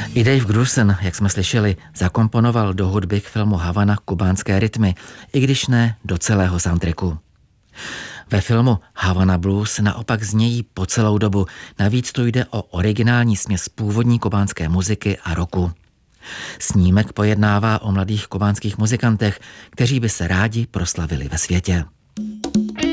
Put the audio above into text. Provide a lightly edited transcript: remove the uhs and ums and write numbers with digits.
I Dave Grusin, jak jsme slyšeli, zakomponoval do hudby k filmu Havana kubánské rytmy, i když ne do celého soundtracku. Ve filmu Havana Blues naopak znějí po celou dobu, navíc tu jde o originální směs původní kubánské muziky a rocku. Snímek pojednává o mladých kubánských muzikantech, kteří by se rádi proslavili ve světě.